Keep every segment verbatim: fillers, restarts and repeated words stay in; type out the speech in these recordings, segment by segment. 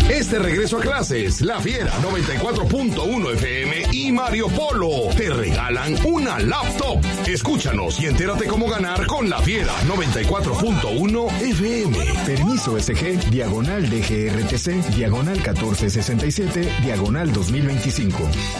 Este regreso a clases, La Fiera noventa y cuatro punto uno F M y Mario Polo te regalan una laptop. Escúchanos y entérate cómo ganar con La Fiera noventa y cuatro punto uno F M. Permiso S G, diagonal D G R T C, diagonal catorce sesenta y siete, diagonal dos mil veinticinco.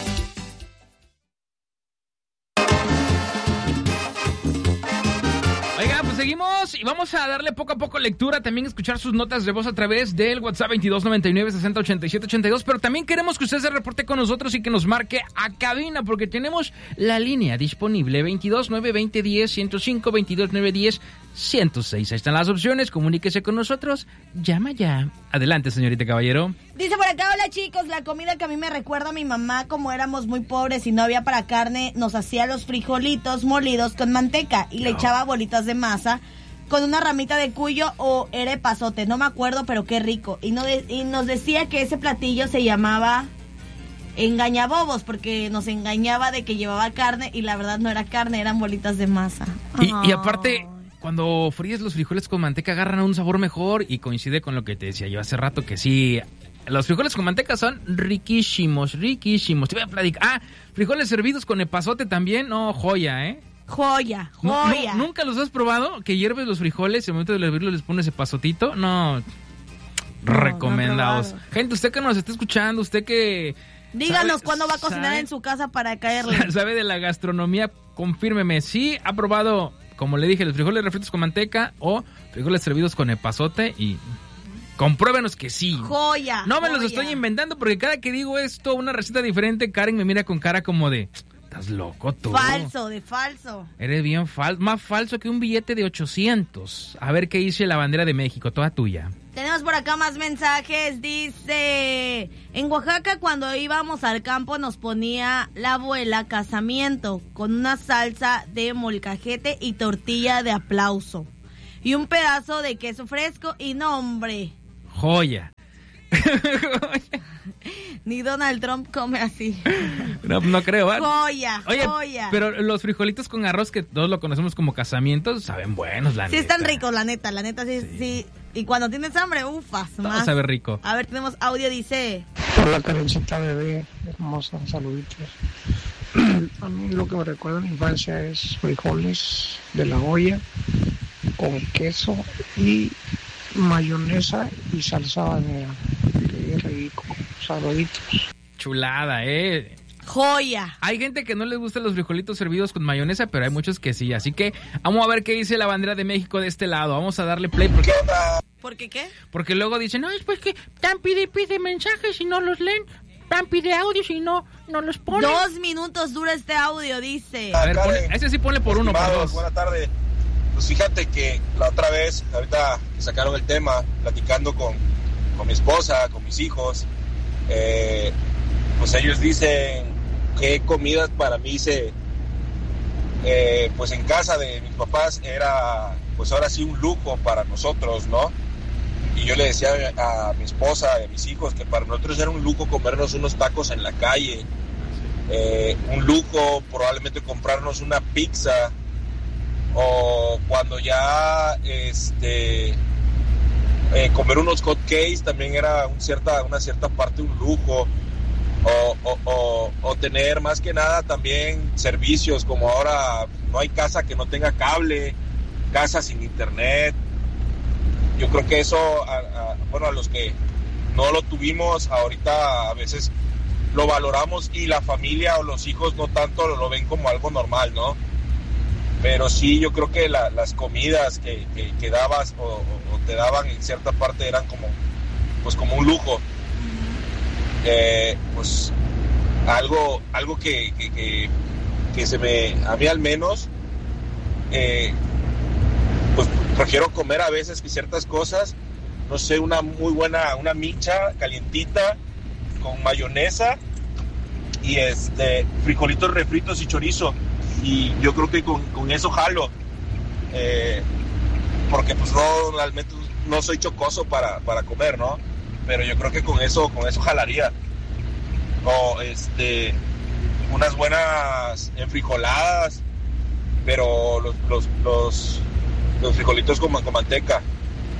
Seguimos y vamos a darle poco a poco lectura, también escuchar sus notas de voz a través del WhatsApp veintidós noventa y nueve sesenta ochenta y siete ochenta y dos, pero también queremos que usted se reporte con nosotros y que nos marque a cabina, porque tenemos la línea disponible veintidós nueve veinte diez ciento cinco, veintidós nueve diez ciento seis. Ahí están las opciones, comuníquese con nosotros, llama ya. Adelante, señorita Caballero. Dice por acá, hola chicos, la comida que a mí me recuerda a mi mamá, como éramos muy pobres y no había para carne, nos hacía los frijolitos molidos con manteca y le echaba bolitas de masa con una ramita de cuyo o era epazote, no me acuerdo, pero qué rico. Y, no de, y nos decía que ese platillo se llamaba engañabobos, porque nos engañaba de que llevaba carne y la verdad no era carne, eran bolitas de masa. Y, y aparte, cuando fríes los frijoles con manteca agarran un sabor mejor y coincide con lo que te decía yo hace rato, que sí, los frijoles con manteca son riquísimos, riquísimos. Te voy a platicar. Ah, frijoles servidos con epazote también, no, joya, ¿eh? Joya, No, joya. no, ¿Nunca los has probado? Que hierves los frijoles y al momento de hervirlos les pones epazotito. No, No, recomendados. no he Gente, usted que nos está escuchando, usted que... Díganos sabe, cuándo va a cocinar sabe, en su casa para caerle. sabe de la gastronomía, confírmeme. Sí, ha probado, como le dije, los frijoles refritos con manteca o frijoles servidos con epazote y... compruébenos que sí. Joya. No me joya. los estoy inventando porque cada que digo esto, una receta diferente, Karen me mira con cara como de... Estás loco tú. Falso, de falso. Eres bien falso, más falso que un billete de ochocientos. A ver qué dice la bandera de México, toda tuya. Tenemos por acá más mensajes. Dice, en Oaxaca cuando íbamos al campo nos ponía la abuela casamiento con una salsa de molcajete y tortilla de aplauso. Y un pedazo de queso fresco y no, hombre. Joya. Ni Donald Trump come así. No, no creo, ¿vale? Joya, Oye, joya. pero los frijolitos con arroz que todos lo conocemos como casamientos, saben buenos, la Sí neta. están ricos, la neta, la neta sí, sí. sí. Y cuando tienes hambre, ufas, Todo más. sabe rico. A ver, tenemos audio, dice... Hola, Karencita bebé, hermosa, saluditos. A mí lo que me recuerda a la infancia es frijoles de la olla con queso y mayonesa y salsa habanera. Qué rico, saluditos. Chulada, eh. Joya. Hay gente que no les gustan los frijolitos servidos con mayonesa, pero hay muchos que sí. Así que vamos a ver qué dice la bandera de México de este lado. Vamos a darle play porque, ¿Por qué qué? porque luego dicen, no, es pues que tan pide pide mensajes y no los leen, tan pide audios y no, no los ponen. Dos minutos dura este audio, dice. A ver, ponle, ese sí ponle por uno, por dos. Buenas tardes. Pues fíjate que la otra vez, ahorita que sacaron el tema, platicando con, con mi esposa, con mis hijos, eh, pues ellos dicen qué comidas para mí se, eh, pues en casa de mis papás era, pues ahora sí un lujo para nosotros, ¿no? Y yo le decía a mi esposa y a mis hijos que para nosotros era un lujo comernos unos tacos en la calle, eh, un lujo probablemente comprarnos una pizza, o cuando ya este eh, comer unos hot cakes también era un cierta, una cierta parte un lujo, o, o, o, o tener más que nada también servicios, como ahora no hay casa que no tenga cable, casa sin internet. Yo creo que eso, a, a, bueno, a los que no lo tuvimos, ahorita a veces lo valoramos y la familia o los hijos no tanto lo, lo ven como algo normal, ¿no? Pero sí, yo creo que la, las comidas que, que, que dabas o, o, o te daban en cierta parte eran como, pues como un lujo. Eh, pues algo, algo que, que, que, que se me, a mí al menos, eh, pues prefiero comer a veces que ciertas cosas, no sé, una muy buena, una micha calientita con mayonesa y este frijolitos refritos y chorizo. Y yo creo que con, con eso jalo, eh, porque pues no, realmente no soy chocoso para, para comer, ¿no? Pero yo creo que con eso, con eso jalaría. O este, unas buenas enfrijoladas, pero los, los, los, los frijolitos con, con manteca.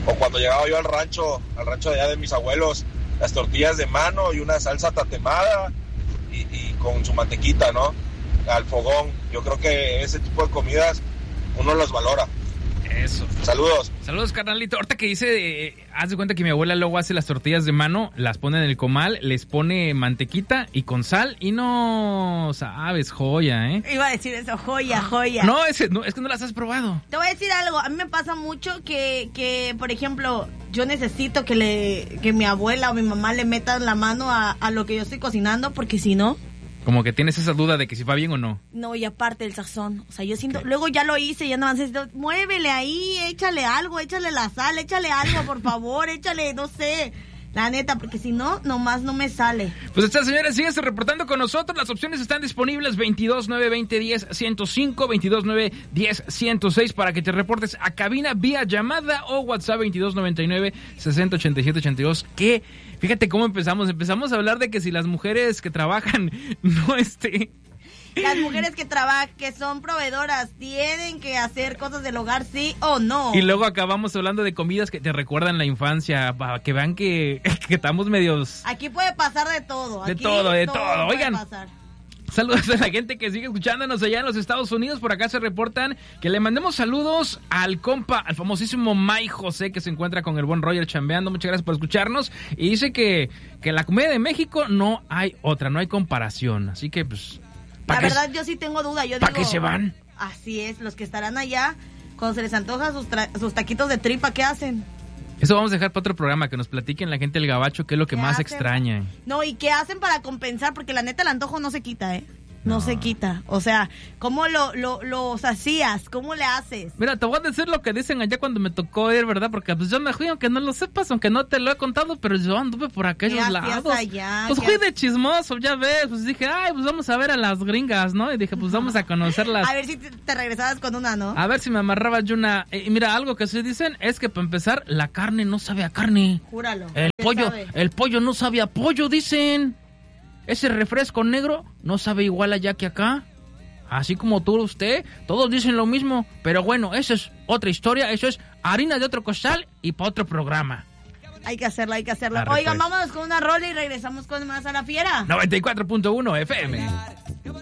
O cuando llegaba yo al rancho, al rancho de allá de mis abuelos, las tortillas de mano y una salsa tatemada y, y con su mantequita, ¿no? Al fogón. Yo creo que ese tipo de comidas uno los valora. Eso. Saludos. Saludos, carnalito. Ahorita que dice, eh, haz de cuenta que mi abuela luego hace las tortillas de mano, las pone en el comal, les pone mantequita y con sal y no sabes, joya, ¿eh? Iba a decir eso, joya, joya. No, ese, no, es que no las has probado. Te voy a decir algo, a mí me pasa mucho que, que por ejemplo, yo necesito que le que mi abuela o mi mamá le metan la mano a, a lo que yo estoy cocinando, porque si no... Como que tienes esa duda de que si va bien o no. No, y aparte el sazón. O sea, yo siento... Okay. Luego ya lo hice, ya nada más necesito... Muévele ahí, échale algo, échale la sal, échale algo, por favor, échale, no sé... La neta, porque si no, nomás no me sale. Pues esta señora sigue reportando con nosotros. Las opciones están disponibles veintidós nueve veinte diez ciento cinco, veintidós nueve diez ciento seis para que te reportes a cabina vía llamada o WhatsApp veintidós noventa y nueve sesenta ochenta y siete ochenta y dos. Que fíjate cómo empezamos. Empezamos a hablar de que si las mujeres que trabajan no este... Las mujeres que trabajan, que son proveedoras, tienen que hacer cosas del hogar, sí o no. Y luego acabamos hablando de comidas que te recuerdan la infancia, para que vean que, que estamos medios... Aquí puede pasar de todo. De Aquí todo, de todo. todo. Oigan, pasar. Saludos a la gente que sigue escuchándonos allá en los Estados Unidos. Por acá se reportan que le mandemos saludos al compa, al famosísimo Mike José, que se encuentra con el buen Roger chambeando. Muchas gracias por escucharnos. Y dice que, que la comida de México no hay otra, no hay comparación. Así que, pues... La verdad, yo sí tengo duda. Yo ¿Para digo, qué se van? Así es, los que estarán allá, cuando se les antoja sus, tra- sus taquitos de tripa, ¿qué hacen? Eso vamos a dejar para otro programa, que nos platiquen la gente del gabacho qué es lo que más hacen? extrañan. No, ¿y qué hacen para compensar? Porque la neta el antojo no se quita, ¿eh? No, No. se quita. O sea, ¿cómo lo, lo, lo hacías? ¿Cómo le haces? Mira, te voy a decir lo que dicen allá cuando me tocó ir, ¿verdad? Porque pues yo me fui, aunque no lo sepas, aunque no te lo he contado, pero yo anduve por aquellos ¿Qué hacías lados. allá? Pues ¿Qué fui ha- de chismoso, ya ves. Pues dije, ay, pues vamos a ver a las gringas, ¿no? Y dije, pues vamos a conocerlas. A ver si te, te regresabas con una, ¿no? A ver si me amarraba yo una... Y mira, algo que sí dicen es que para empezar, la carne no sabe a carne. Júralo. El ¿Qué pollo, sabe? el pollo no sabe a pollo, dicen. Ese refresco negro no sabe igual allá que acá. Así como tú, usted, todos dicen lo mismo. Pero bueno, eso es otra historia. Eso es harina de otro costal y para otro programa. Hay que hacerlo, hay que hacerlo. Arre, Oigan, pues. vámonos con una rola y regresamos con más a la fiera. noventa y cuatro punto uno F M.